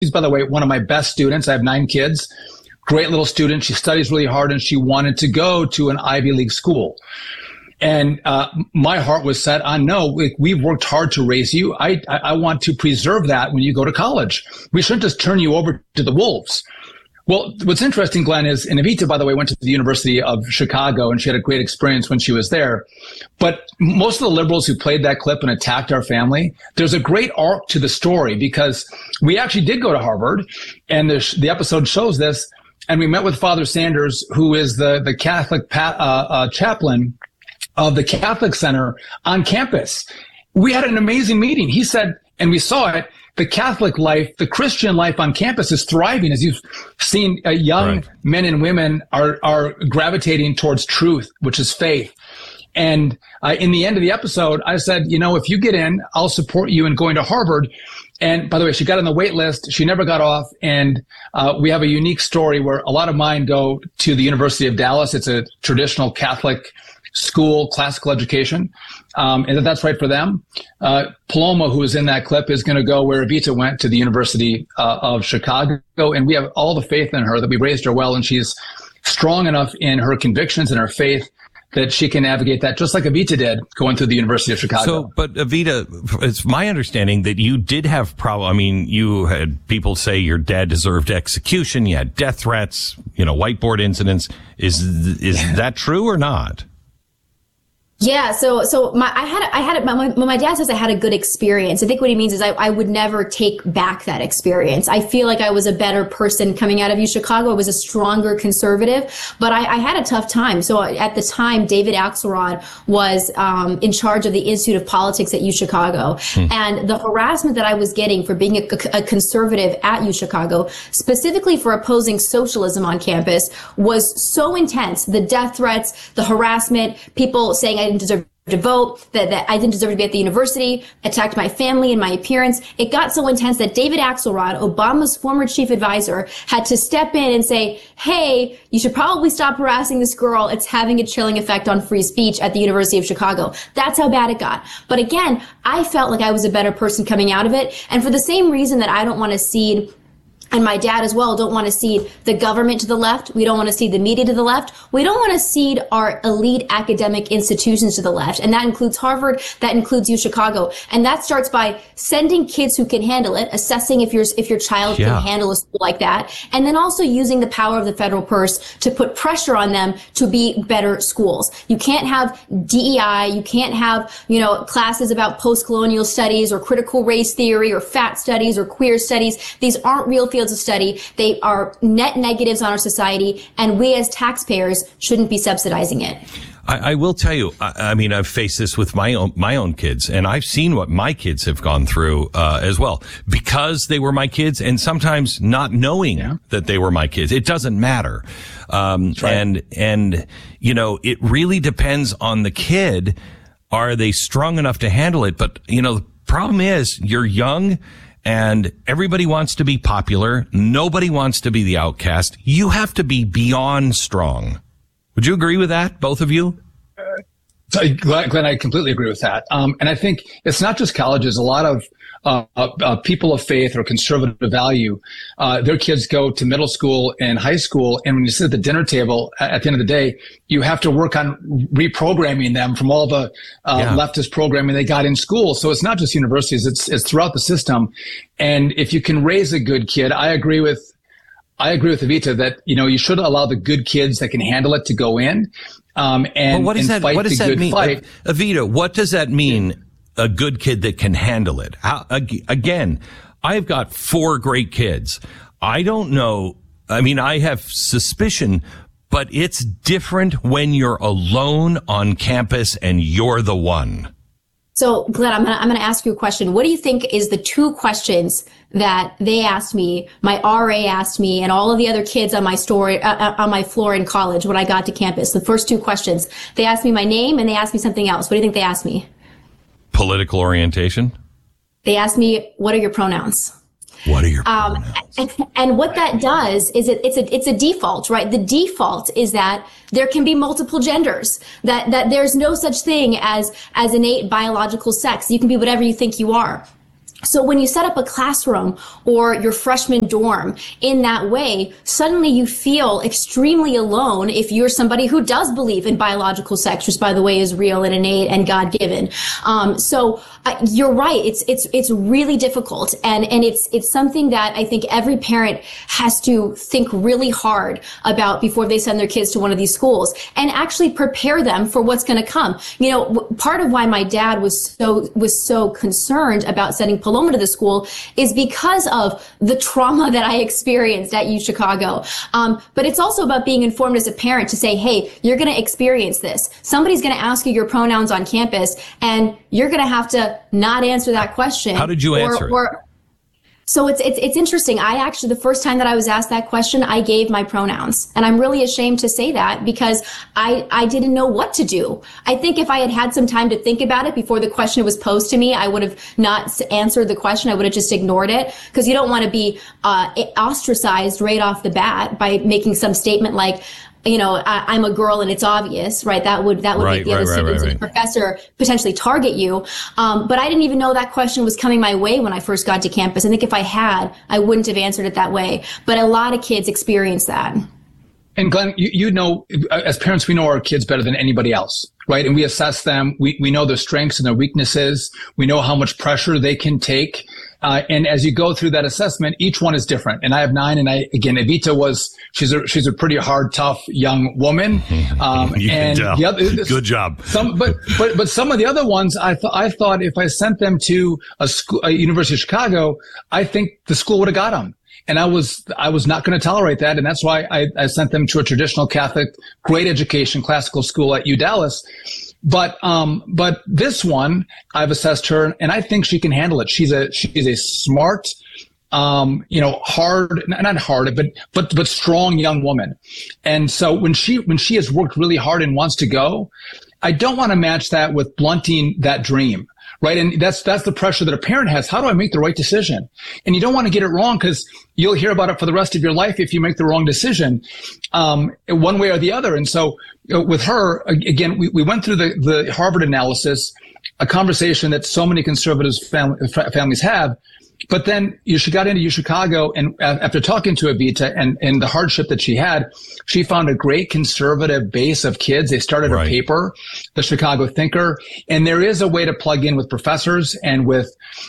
by the way, one of my best students. I have 9 kids. Great little student. She studies really hard and she wanted to go to an Ivy League school. And my heart was set on, no, we've worked hard to raise you. I want to preserve that when you go to college. We shouldn't just turn you over to the wolves. Well, what's interesting, Glenn, is, and Evita, by the way, went to the University of Chicago, and she had a great experience when she was there. But most of the liberals who played that clip and attacked our family, there's a great arc to the story, because we actually did go to Harvard, and the episode shows this, and we met with Father Sanders, who is the Catholic chaplain of the Catholic Center on campus. We had an amazing meeting. He said, and we saw it, the Catholic life, the Christian life on campus is thriving, as you've seen. Young men and women are gravitating towards truth, which is faith. And in the end of the episode, I said, if you get in, I'll support you in going to Harvard. And by the way, she got on the wait list. She never got off. And we have a unique story where a lot of mine go to the University of Dallas. It's a traditional Catholic school, classical education, and that's right for them. Paloma, who is in that clip, is going to go where Evita went, to the University of Chicago, and we have all the faith in her that we raised her well, and she's strong enough in her convictions and her faith that she can navigate that, just like Evita did going through the University of Chicago. So, but Evita, it's my understanding that you did have you had people say your dad deserved execution. You had death threats, whiteboard incidents. Is that true or not? Yeah, so when my dad says I had a good experience, I think what he means is I would never take back that experience. I feel like I was a better person coming out of Chicago. I was a stronger conservative, but I had a tough time. So at the time, David Axelrod was in charge of the Institute of Politics at Chicago, and the harassment that I was getting for being a conservative at Chicago, specifically for opposing socialism on campus, was so intense. The death threats, the harassment, people saying I didn't deserve to vote, that I didn't deserve to be at the university, attacked my family and my appearance. It got so intense that David Axelrod, Obama's former chief advisor, had to step in and say, hey, you should probably stop harassing this girl. It's having a chilling effect on free speech at the University of Chicago. That's how bad it got. But again, I felt like I was a better person coming out of it. And for the same reason that I don't want to cede, and my dad as well, don't want to cede the government to the left. We don't want to cede the media to the left. We don't want to cede our elite academic institutions to the left. And that includes Harvard. That includes Chicago. And that starts by sending kids who can handle it, assessing if your child can handle a school like that. And then also using the power of the federal purse to put pressure on them to be better schools. You can't have DEI. You can't have, classes about post-colonial studies or critical race theory or fat studies or queer studies. These aren't real fields of study. They are net negatives on our society, and we as taxpayers shouldn't be subsidizing it. I will tell you, I've faced this with my own kids, and I've seen what my kids have gone through as well, because they were my kids, and sometimes not knowing that they were my kids. It doesn't matter. Right. And it really depends on the kid. Are they strong enough to handle it? But, the problem is you're young, and everybody wants to be popular. Nobody wants to be the outcast. You have to be beyond strong. Would you agree with that, both of you? Glenn, I completely agree with that. And I think it's not just colleges. A lot of people of faith or conservative value, their kids go to middle school and high school. And when you sit at the dinner table, at the end of the day, you have to work on reprogramming them from all the leftist programming they got in school. So it's not just universities, it's throughout the system. And if you can raise a good kid, I agree with Evita that, you should allow the good kids that can handle it to go in. And what does that mean? Fight. Evita, what does that mean? A good kid that can handle it. Again, I've got 4 great kids. I don't know. I have suspicion, but it's different when you're alone on campus and you're the one. So, Glenn, I'm going to ask you a question. What do you think is the 2 questions that they asked me, my RA asked me, and all of the other kids on my floor in college when I got to campus? The first 2 questions. They asked me my name and they asked me something else. What do you think they asked me? Political orientation? They asked me, what are your pronouns? What are your pronouns? And what that does is it's a default, right? The default is that there can be multiple genders, that there's no such thing as innate biological sex. You can be whatever you think you are. So when you set up a classroom or your freshman dorm in that way, suddenly you feel extremely alone if you're somebody who does believe in biological sex, which by the way is real and innate and God-given. You're right. It's really difficult. And it's something that I think every parent has to think really hard about before they send their kids to one of these schools and actually prepare them for what's going to come. You know, part of why my dad was so concerned about sending Paloma to the school is because of the trauma that I experienced at UChicago. But it's also about being informed as a parent to say, hey, you're going to experience this. Somebody's going to ask you your pronouns on campus, and you're going to have to not answer that question. How did you answer it? So it's interesting. I actually, the first time that I was asked that question, I gave my pronouns. And I'm really ashamed to say that because I didn't know what to do. I think if I had had some time to think about it before the question was posed to me, I would have not answered the question. I would have just ignored it, because you don't want to be ostracized right off the bat by making some statement like, you know, I'm a girl and it's obvious, right? That would make the other students and the professor potentially target you. But I didn't even know that question was coming my way when I first got to campus. I think if I had, I wouldn't have answered it that way. But a lot of kids experience that. And Glenn, you know, as parents, we know our kids better than anybody else, right? And we assess them. We know their strengths and their weaknesses. We know how much pressure they can take. And as you go through that assessment, each one is different. And I have 9. And Evita she's a pretty hard, tough young woman. And good job. But some of the other ones, I thought if I sent them to a University of Chicago, I think the school would have got them. And I was not going to tolerate that. And that's why I sent them to a traditional Catholic, great education, classical school at UDallas. But this one, I've assessed her and I think she can handle it. She's a smart, hard, not hard, but strong young woman. And so when she has worked really hard and wants to go, I don't want to match that with blunting that dream. Right. And that's the pressure that a parent has. How do I make the right decision? And you don't want to get it wrong, because you'll hear about it for the rest of your life if you make the wrong decision, one way or the other. And so with her, again, we went through the Harvard analysis, a conversation that so many conservative families have. But then she got into UChicago, and after talking to Evita and the hardship that she had, she found a great conservative base of kids. They started a paper, the Chicago Thinker, and there is a way to plug in with professors and with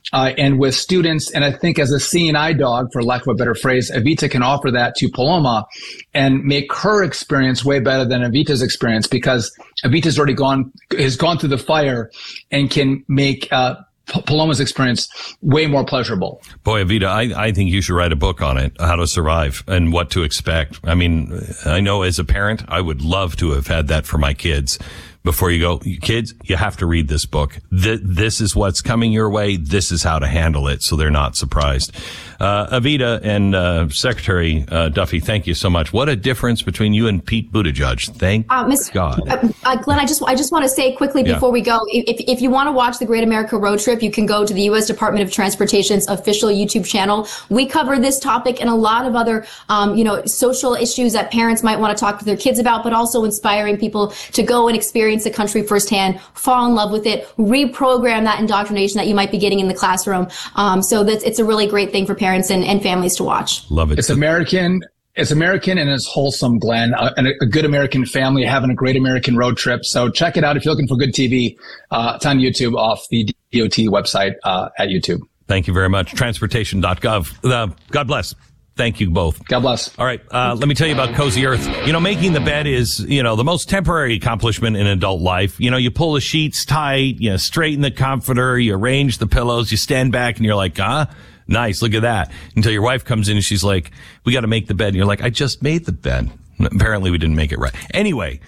students. And I think as a seeing eye dog, for lack of a better phrase, Evita can offer that to Paloma and make her experience way better than Evita's experience, because Evita's has gone through the fire and can make Paloma's experience way more pleasurable. Boy, Evita, I think you should write a book on it, how to survive and what to expect. I mean, I know as a parent, I would love to have had that for my kids. Before you go, kids, you have to read this book. This is what's coming your way. This is how to handle it, so they're not surprised. Evita and Secretary Duffy, thank you so much. What a difference between you and Pete Buttigieg. Thank God. Glenn, I just want to say quickly before we go, if you want to watch the Great America Road Trip, you can go to the U.S. Department of Transportation's official YouTube channel. We cover this topic and a lot of other, social issues that parents might want to talk to their kids about, but also inspiring people to go and experience the country firsthand, fall in love with it, reprogram that indoctrination that you might be getting in the classroom. So it's a really great thing for parents and families to watch. Love it. It's American and it's wholesome, Glenn. And a good American family having a great American road trip. So check it out if you're looking for good TV. It's on YouTube off the DOT website at YouTube. Thank you very much. Transportation.gov. God bless. Thank you both. God bless. All right. Let me tell you about Cozy Earth. Making the bed is, the most temporary accomplishment in adult life. You pull the sheets tight, you straighten the comforter, you arrange the pillows, you stand back and you're like, nice. Look at that. Until your wife comes in and she's like, we got to make the bed. And you're like, I just made the bed. Apparently we didn't make it right. Anyway,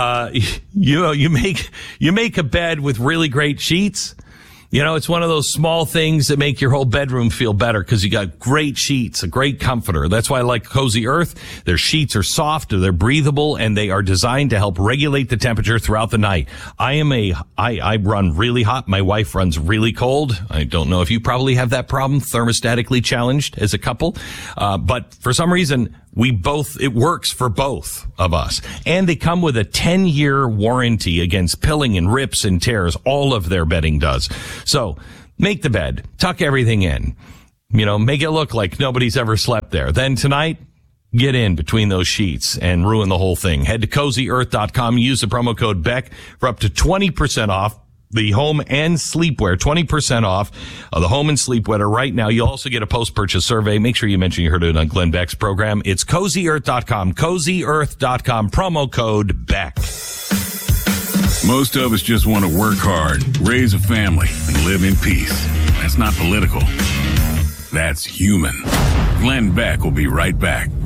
you make a bed with really great sheets. It's one of those small things that make your whole bedroom feel better because you got great sheets, a great comforter. That's why I like Cozy Earth. Their sheets are soft, they're breathable, and they are designed to help regulate the temperature throughout the night. I run really hot. My wife runs really cold. I don't know if you probably have that problem, thermostatically challenged as a couple. But for some reason, it works for both of us. And they come with a 10-year warranty against pilling and rips and tears. All of their bedding does. So Make the bed, tuck everything in, make it look like nobody's ever slept there. Then tonight, get in between those sheets and ruin the whole thing. Head to CozyEarth.com. Use the promo code Beck for up to 20% off the home and sleepwear. 20% off of the home and sleepwear right now. You'll also get a post-purchase survey. Make sure you mention you heard it on Glenn Beck's program. It's CozyEarth.com. CozyEarth.com. Promo code Beck. Most of us just want to work hard, raise a family, and live in peace. That's not political. That's human. Glenn Beck will be right back.